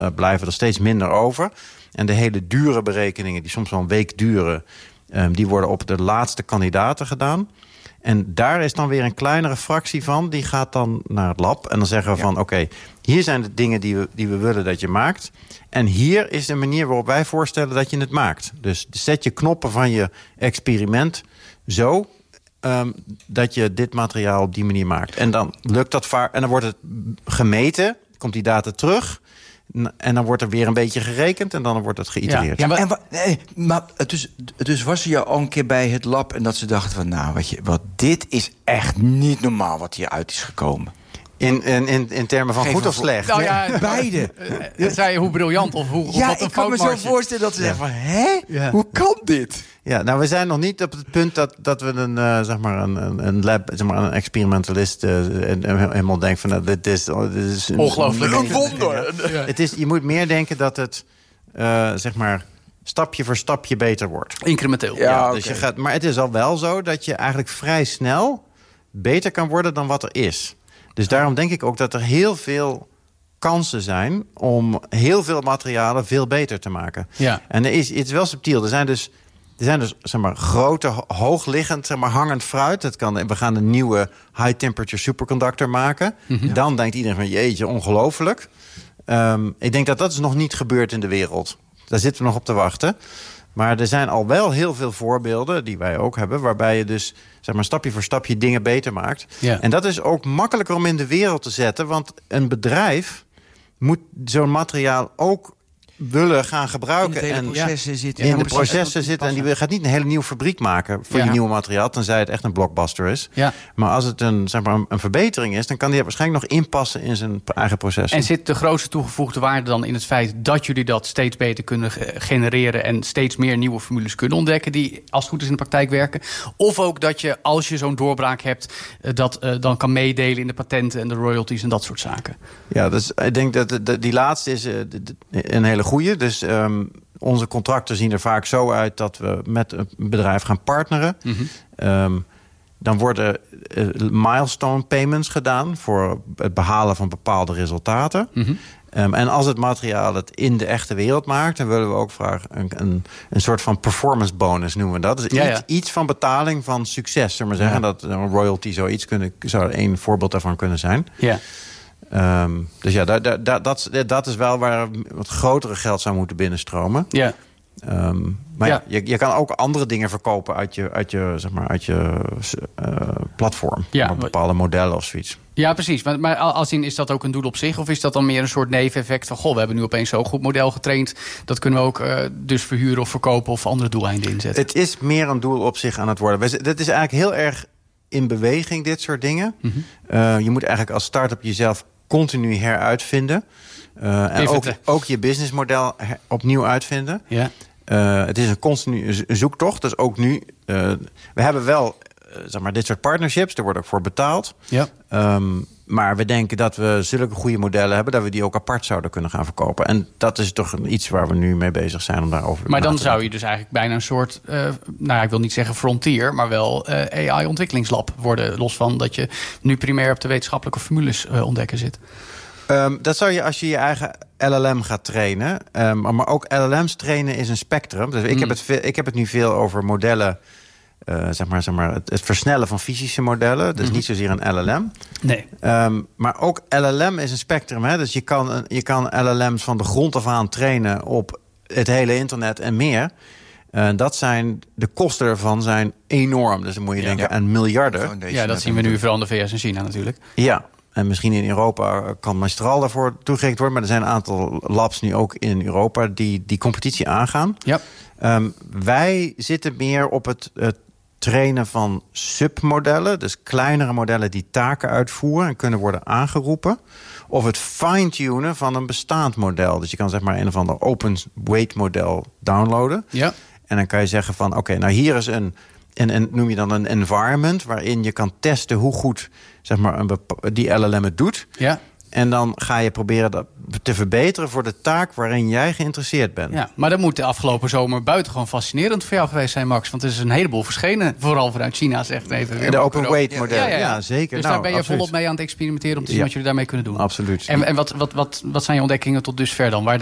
blijven er steeds minder over. En de hele dure berekeningen, die soms wel een week duren, die worden op de laatste kandidaten gedaan. En daar is dan weer een kleinere fractie van. Die gaat dan naar het lab. En dan zeggen we van, oké, hier zijn de dingen die we willen dat je maakt. En hier is de manier waarop wij voorstellen dat je het maakt. Dus zet je knoppen van je experiment zo dat je dit materiaal op die manier maakt. En dan lukt dat vaak. En dan wordt het gemeten. Komt die data terug. En dan wordt er weer een beetje gerekend en dan wordt het geïtereerd. Ja, dus was je al een keer bij het lab en dat ze dachten van, nou, dit is echt niet normaal wat hieruit is gekomen. In termen van goed of slecht? Nou ja, beide. Zei je hoe briljant of hoe wat een ik kan me zo voorstellen dat ze zeggen van, hè? Ja. Hoe kan dit? Ja, nou, we zijn nog niet op het punt dat we een experimentalist helemaal denkt van, dit is ongelooflijk. Een wonder. Je moet meer denken dat het, stapje voor stapje beter wordt. Incrementeel. Ja, dus maar het is al wel zo dat je eigenlijk vrij snel beter kan worden dan wat er is. Dus daarom denk ik ook dat er heel veel kansen zijn om heel veel materialen veel beter te maken. Ja. En het is wel subtiel. Er zijn dus grote, hoogliggend, hangend fruit. We gaan een nieuwe high-temperature superconductor maken. Mm-hmm. Dan denkt iedereen van, jeetje, ongelooflijk. Ik denk dat is nog niet gebeurd in de wereld. Daar zitten we nog op te wachten. Maar er zijn al wel heel veel voorbeelden, die wij ook hebben, waarbij je dus stapje voor stapje dingen beter maakt. Ja. En dat is ook makkelijker om in de wereld te zetten. Want een bedrijf moet zo'n materiaal ook willen gaan gebruiken. In de processen zitten. En die gaat niet een hele nieuwe fabriek maken voor je nieuwe materiaal, tenzij het echt een blockbuster is. Ja. Maar als het een verbetering is, dan kan die waarschijnlijk nog inpassen in zijn eigen proces. En zit de grootste toegevoegde waarde dan in het feit dat jullie dat steeds beter kunnen genereren en steeds meer nieuwe formules kunnen ontdekken die als het goed is in de praktijk werken? Of ook dat je, als je zo'n doorbraak hebt, dat dan kan meedelen in de patenten en de royalties en dat soort zaken? Ja, dus ik denk dat die laatste is een hele goeie. Dus onze contracten zien er vaak zo uit dat we met een bedrijf gaan partneren. Mm-hmm. Dan worden milestone payments gedaan voor het behalen van bepaalde resultaten. Mm-hmm. En als het materiaal het in de echte wereld maakt, dan willen we ook vragen een soort van performance bonus noemen we dat. Dus iets van betaling van succes, zullen we maar zeggen. Dat een royalty zou één voorbeeld daarvan kunnen zijn. Ja. Dus ja, dat is wel waar wat grotere geld zou moeten binnenstromen. Ja. Maar je kan ook andere dingen verkopen uit je platform. Ja. Bepaalde modellen of zoiets. Ja, precies. Maar als in, is dat ook een doel op zich? Of is dat dan meer een soort neveneffect van, we hebben nu opeens zo'n goed model getraind, dat kunnen we ook dus verhuren of verkopen of andere doeleinden inzetten? Het is meer een doel op zich aan het worden. Dat is eigenlijk heel erg in beweging, dit soort dingen. Mm-hmm. Je moet eigenlijk als start-up jezelf continu heruitvinden. En ook je businessmodel opnieuw uitvinden. Ja. Het is een continu zoektocht. Dus ook nu. We hebben wel dit soort partnerships. Daar wordt ook voor betaald. Ja. Maar we denken dat we zulke goede modellen hebben, dat we die ook apart zouden kunnen gaan verkopen. En dat is toch iets waar we nu mee bezig zijn om daarover Maar dan zou je dus eigenlijk bijna een soort, ik wil niet zeggen frontier, maar wel AI-ontwikkelingslab worden. Los van dat je nu primair op de wetenschappelijke formules ontdekken zit. Dat zou je als je je eigen LLM gaat trainen. Maar ook LLM's trainen is een spectrum. Dus ik heb het nu veel over modellen. Het versnellen van fysische modellen. Dus niet zozeer een LLM. Nee. Maar ook LLM is een spectrum. Hè? Dus je kan LLM's van de grond af aan trainen op het hele internet en meer. De kosten ervan zijn enorm. Dus dan moet je denken aan miljarden. Ja, dat zien we nu vooral in de VS en China natuurlijk. Ja. En misschien in Europa kan Mistral daarvoor toegerekend worden. Maar er zijn een aantal labs nu ook in Europa die competitie aangaan. Ja. Wij zitten meer op het trainen van submodellen. Dus kleinere modellen die taken uitvoeren en kunnen worden aangeroepen. Of het fine-tunen van een bestaand model. Dus je kan een of ander open weight model downloaden. Ja. En dan kan je zeggen van oké, hier is en noem je dan een environment waarin je kan testen hoe goed die LLM het doet. Ja. En dan ga je proberen dat te verbeteren voor de taak waarin jij geïnteresseerd bent. Ja, maar dat moet de afgelopen zomer buitengewoon fascinerend voor jou geweest zijn, Max. Want er is een heleboel verschenen, vooral vanuit China, zegt even. De open weight model, ja, zeker. Dus daar ben je volop mee aan het experimenteren om te zien wat jullie daarmee kunnen doen. Absoluut. En wat zijn je ontdekkingen tot dusver dan? Waar